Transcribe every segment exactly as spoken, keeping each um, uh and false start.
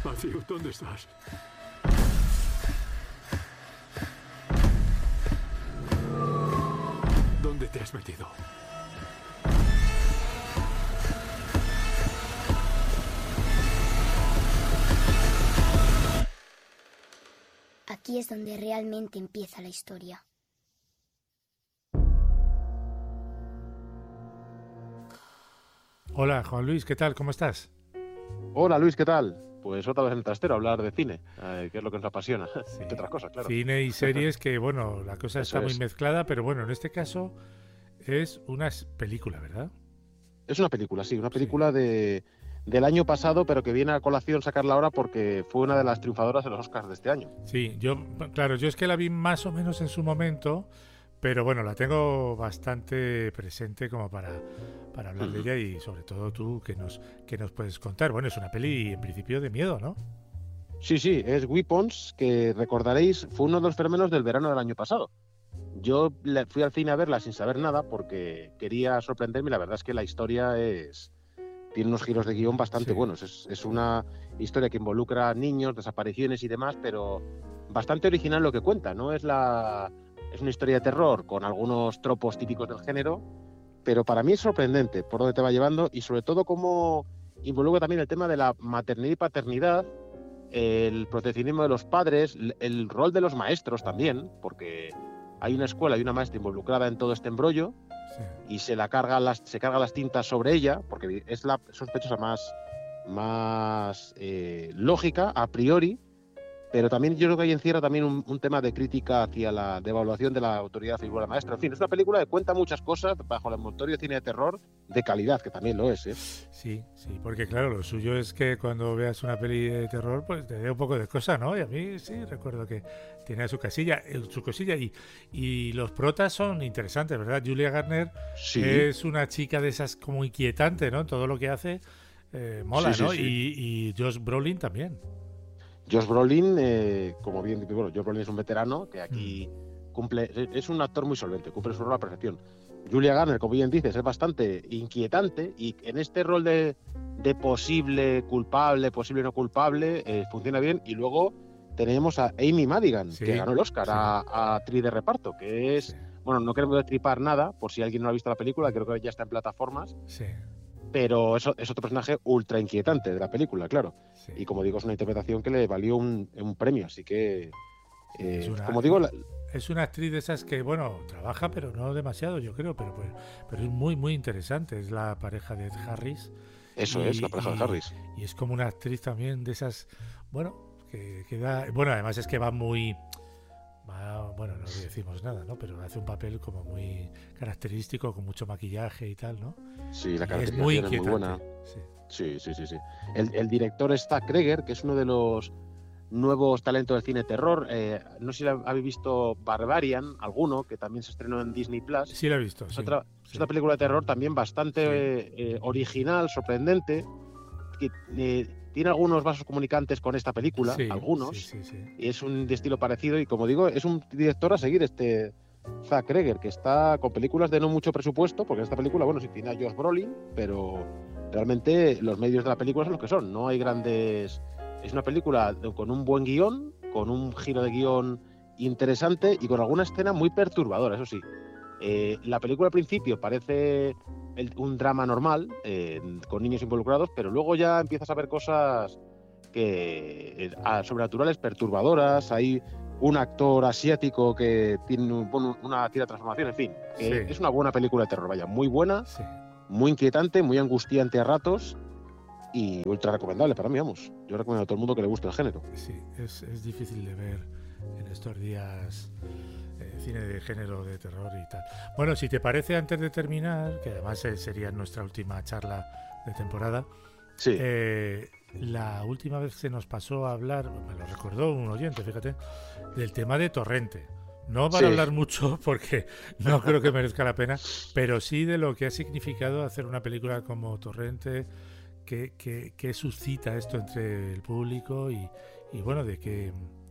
Matthew, ¿dónde estás? ¿Dónde te has metido? Aquí es donde realmente empieza la historia. Hola, Juan Luis, ¿qué tal? ¿Cómo estás? Hola Luis, ¿qué tal? Pues otra vez en el trastero, hablar de cine, eh, que es lo que nos apasiona, Sí. entre otras cosas, claro. Cine y series que, bueno, la cosa Eso está muy es. mezclada, pero bueno, en este caso es una película, ¿verdad? Es una película, sí, una Sí. película de, del año pasado, pero que viene a colación sacarla ahora porque fue una de las triunfadoras de los Oscars de este año. Sí, yo, claro, yo es que la vi más o menos en su momento, pero bueno, la tengo bastante presente como para, para hablar de Ujú. ella y sobre todo tú, que nos, que nos puedes contar. Bueno, es una peli en principio de miedo, ¿no? Sí, sí, es Weapons, que recordaréis, fue uno de los fenómenos del verano del año pasado. Yo le- fui al cine a verla sin saber nada porque quería sorprenderme y la verdad es que la historia es tiene unos giros de guión bastante Sí. buenos. Es, es una historia que involucra a niños, desapariciones y demás, pero bastante original lo que cuenta. No es la es una historia de terror con algunos tropos típicos del género, pero para mí es sorprendente por dónde te va llevando y sobre todo cómo involucra también el tema de la maternidad y paternidad, el proteccionismo de los padres, el, el rol de los maestros también, porque hay una escuela y una maestra involucrada en todo este embrollo Sí. y se la carga las se carga las tintas sobre ella porque es la sospechosa más más eh, lógica a priori, pero también yo creo que ahí encierra también un, un tema de crítica hacia la devaluación de la autoridad figura maestra. En fin, es una película que cuenta muchas cosas bajo el envoltorio de cine de terror de calidad, que también lo es, ¿eh? Sí, sí, porque claro, lo suyo es que cuando veas una peli de terror, pues te dé un poco de cosa, ¿no? Y a mí sí recuerdo que tiene su casilla, eh, su cosilla y, y los protas son interesantes, ¿verdad? Julia Garner Sí, es una chica de esas como inquietante, ¿no? Todo lo que hace eh, mola, sí, sí, ¿no? sí. Y, y Josh Brolin también. Josh Brolin, eh, como bien, bueno, Josh Brolin es un veterano que Mm. aquí cumple, es un actor muy solvente, cumple su rol a la perfección. Julia Garner, como bien dices, es bastante inquietante y en este rol de, de posible culpable, posible no culpable, eh, funciona bien. Y luego tenemos a Amy Madigan, Sí, que ganó el Oscar sí. a, a actriz de reparto, que es, Sí, bueno, no queremos destripar nada, por si alguien no ha visto la película, creo que ya está en plataformas, sí, pero eso es otro personaje ultra inquietante de la película, claro. sí. Y como digo, es una interpretación que le valió un, un premio, así que, Sí, eh, es una- como digo, la- Es una actriz de esas que, bueno, trabaja, pero no demasiado, yo creo, pero, pero, pero es muy, muy interesante. Es la pareja de Ed Harris. eso y, es, la pareja y- de Harris. y es como una actriz también de esas, bueno, que, que da... Bueno, además es que va muy... va- bueno, no decimos nada, ¿no? Pero hace un papel como muy característico, con mucho maquillaje y tal, ¿no? Sí, la Y es muy caracterización es muy inquietante. buena. Sí. Sí, sí, sí, sí. El, el director es Zack Kreger, que es uno de los nuevos talentos del cine terror. Eh, no sé si la- habéis visto Barbarian, alguno, que también se estrenó en Disney Plus. Sí, lo he visto, Es sí. otra, es sí. otra película de terror también bastante Sí. eh, original, sorprendente, que eh, tiene algunos vasos comunicantes con esta película, Sí, algunos, sí, sí, sí. y es un de estilo parecido. Y como digo, es un director a seguir, este Zack Kreger, que está con películas de no mucho presupuesto, porque esta película, bueno, sí tiene a Josh Brolin, pero realmente los medios de la película son los que son. No hay grandes. Es una película con un buen guión, con un giro de guión interesante y con alguna escena muy perturbadora, eso sí. Eh, la película al principio parece el- un drama normal, eh, con niños involucrados, pero luego ya empiezas a ver cosas que eh, a- sobrenaturales, perturbadoras. Hay un actor asiático que tiene un- bueno, una tira de transformación, en fin, que Sí. es una buena película de terror, vaya, muy buena, Sí. muy inquietante, muy angustiante a ratos y ultra recomendable para mí, vamos. Yo recomiendo a todo el mundo que le guste el género. Sí, es, es difícil de ver en estos días eh, cine de género, de terror y tal. Bueno, si te parece, antes de terminar, que además eh, sería nuestra última charla de temporada, Sí, eh, la última vez se nos pasó a hablar, me lo recordó un oyente, fíjate, del tema de Torrente. No para Sí. hablar mucho porque no creo que merezca la pena, pero sí de lo que ha significado hacer una película como Torrente, que, que, que suscita esto entre el público y, y bueno, de que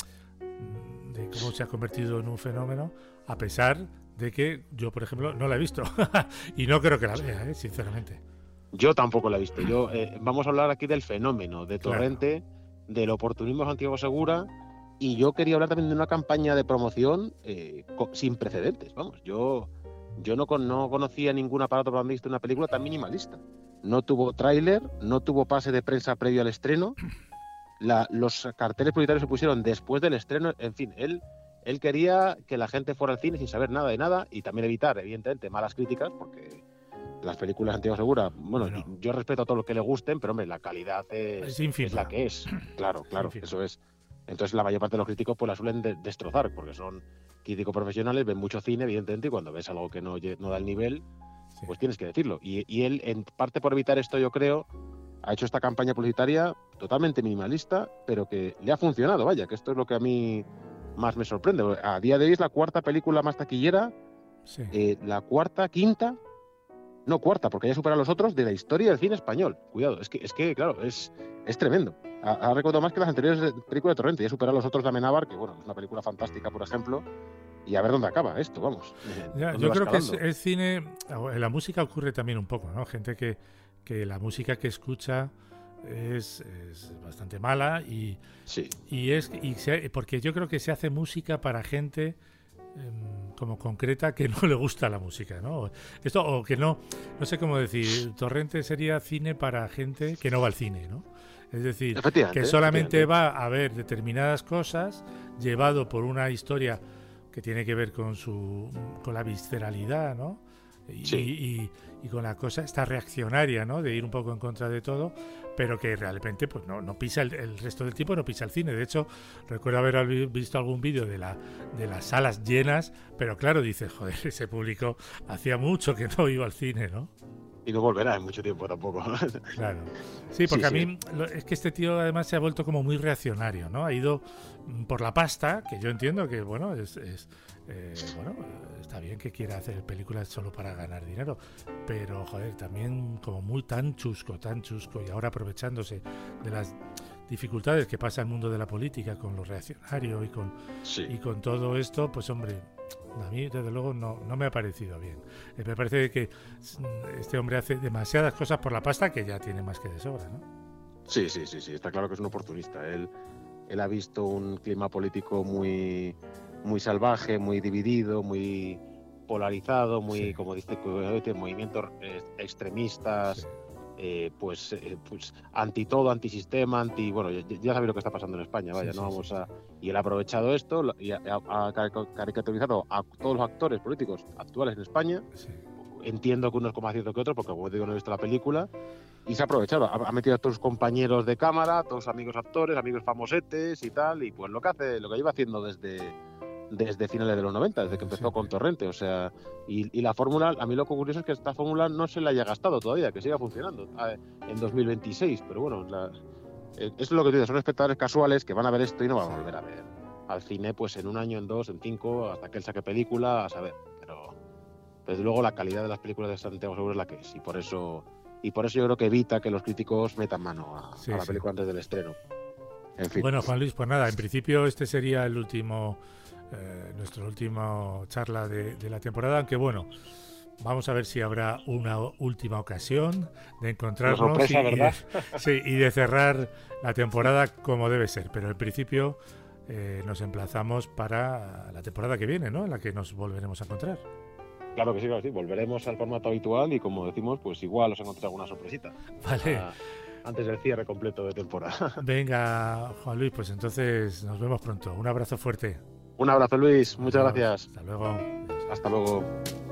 de cómo se ha convertido en un fenómeno, a pesar de que yo, por ejemplo, no la he visto y no creo que la vea, ¿eh? Sinceramente. yo tampoco la he visto. Yo, eh, vamos a hablar aquí del fenómeno de Claro. Torrente, del oportunismo de Santiago Segura, y yo quería hablar también de una campaña de promoción eh, sin precedentes. Vamos, yo, yo no, con, no conocía ningún aparato para haber visto una película tan minimalista. No tuvo tráiler, no tuvo pase de prensa previo al estreno, la, los carteles publicitarios se pusieron después del estreno, en fin, él, él quería que la gente fuera al cine sin saber nada de nada y también evitar, evidentemente, malas críticas, porque las películas de Santiago Segura, bueno, bueno, yo respeto a todo lo que le gusten, pero hombre, la calidad es, es, es la que es, claro, claro, eso es. Entonces la mayor parte de los críticos pues la suelen de destrozar, porque son críticos profesionales, ven mucho cine, evidentemente, y cuando ves algo que no, no da el nivel, sí. pues tienes que decirlo. Y, y él, en parte por evitar esto, yo creo, ha hecho esta campaña publicitaria totalmente minimalista, pero que le ha funcionado, vaya, que esto es lo que a mí más me sorprende. A día de hoy es la cuarta película más taquillera, sí. eh, la cuarta, quinta, no cuarta, porque ya supera a los otros, de la historia del cine español. Cuidado, es que, es que claro, es, es tremendo. Ha, ha recordado más que las anteriores películas de Torrente, ya supera a los otros de Amenábar, que bueno, es una película fantástica, por ejemplo, y a ver dónde acaba esto, vamos. Ya, yo creo escalando? que es, es cine, en la música ocurre también un poco, ¿no? Gente que, que la música que escucha es, es bastante mala y, sí. y es y se, porque yo creo que se hace música para gente eh, como concreta que no le gusta la música, ¿no? Esto, o que no, no sé cómo decir, Torrente sería cine para gente que no va al cine, ¿no? Es decir, que solamente va a ver determinadas cosas llevado por una historia que tiene que ver con su con la visceralidad, ¿no? Y, sí. y, y con la cosa esta reaccionaria, ¿no? De ir un poco en contra de todo, pero que realmente pues no, no pisa el, el resto del tiempo, no pisa el cine. De hecho, recuerdo haber visto algún vídeo de la de las salas llenas, pero claro, dices, joder, ese público hacía mucho que no iba al cine, ¿no? Y no volverá en mucho tiempo tampoco. Claro. Sí, porque sí, a mí sí. es que este tío además se ha vuelto como muy reaccionario, ¿no? Ha ido por la pasta, que yo entiendo que, bueno, es, es eh, bueno, está bien que quiera hacer películas solo para ganar dinero, pero, joder, también como muy tan chusco, tan chusco, y ahora aprovechándose de las dificultades que pasa el mundo de la política con lo reaccionario y con, sí. y con todo esto, pues, hombre... A mí, desde luego, no, no me ha parecido bien. Eh, me parece que este hombre hace demasiadas cosas por la pasta que ya tiene más que de sobra, ¿no? Sí, sí, sí, sí. Está claro que es un oportunista. Él, él ha visto un clima político muy, muy salvaje, muy dividido, muy polarizado, muy, sí. como dice, movimientos extremistas, sí. eh, pues, eh, pues anti todo, antisistema, anti... Bueno, ya, ya sabéis lo que está pasando en España, vaya, sí, no sí, vamos sí. a... Y él ha aprovechado esto y ha, ha, ha caricaturizado a todos los actores políticos actuales en España. Sí. Entiendo que uno es como más cierto que otro, porque como digo, no he visto la película. Y se ha aprovechado. Ha, ha metido a todos sus compañeros de cámara, a todos amigos actores, amigos famosetes y tal. Y pues lo que hace, lo que lleva haciendo desde, desde finales de los noventa, desde que empezó sí. con Torrente. O sea, y, y la fórmula, a mí lo que curioso es que esta fórmula no se la haya gastado todavía, que siga funcionando en dos mil veintiséis. Pero bueno, la, eso es lo que te digo, son espectadores casuales que van a ver esto y no van a volver a ver al cine pues en un año, en dos, en cinco, hasta que él saque película, a saber. Pero desde luego la calidad de las películas de Santiago Segura es la que es, y por eso y por eso yo creo que evita que los críticos metan mano a, sí, a la sí. película antes del estreno. En fin. Bueno, Juan Luis, pues nada, en principio este sería el último eh, nuestro último charla de, de la temporada, aunque bueno, vamos a ver si habrá una última ocasión de encontrarnos sorpresa, y, ¿verdad? Y, de, sí, y de cerrar la temporada como debe ser. Pero en principio eh, nos emplazamos para la temporada que viene, ¿no? En la que nos volveremos a encontrar. Claro que sí, claro que sí. Volveremos al formato habitual y como decimos, pues igual os encontré alguna sorpresita. Vale. Ah, antes del cierre completo de temporada. Venga, Juan Luis, pues entonces nos vemos pronto. Un abrazo fuerte. Un abrazo, Luis. Muchas gracias. Hasta luego. Hasta luego.